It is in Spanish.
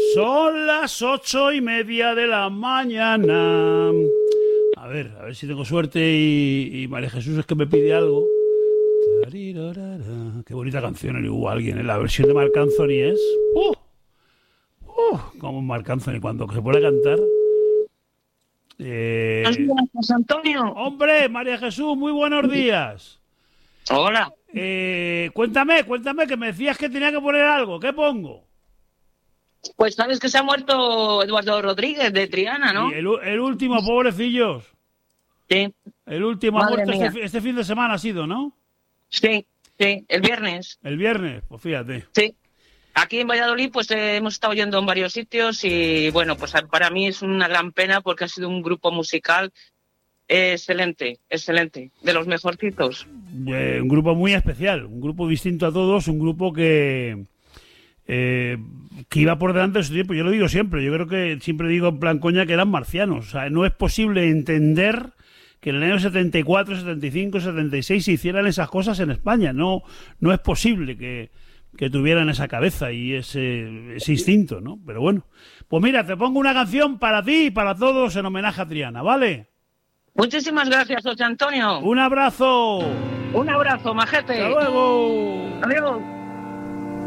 Son las 8:30 de la mañana. A ver si tengo suerte y María Jesús es que me pide algo. Qué bonita canción, hubo alguien, la versión de Marc Anthony es... como Marc Anthony cuando se pone a cantar. José Antonio. Hombre, María Jesús, muy buenos días. Hola. Cuéntame, que me decías que tenía que poner algo. ¿Qué pongo? Pues sabes que se ha muerto Eduardo Rodríguez de Triana, ¿no? Y el último, pobrecillos. Sí. El último ha Madre muerto mía. este fin de semana ha sido, ¿no? Sí, el viernes. El viernes, pues fíjate. Sí. Aquí en Valladolid pues hemos estado yendo en varios sitios y bueno, pues para mí es una gran pena porque ha sido un grupo musical excelente, de los mejorcitos. Un grupo muy especial, un grupo distinto a todos, un grupo que iba por delante de su tiempo. Yo lo digo siempre, yo creo que siempre digo en plan coña que eran marcianos. O sea, no es posible entender que en el año 74, 75, 76 se hicieran esas cosas en España. No es posible que tuvieran esa cabeza y ese instinto, ¿no? Pero bueno, pues mira, te pongo una canción para ti y para todos en homenaje a Triana, ¿vale? Muchísimas gracias, José Antonio. Un abrazo. Un abrazo, majete. Hasta luego. Adiós.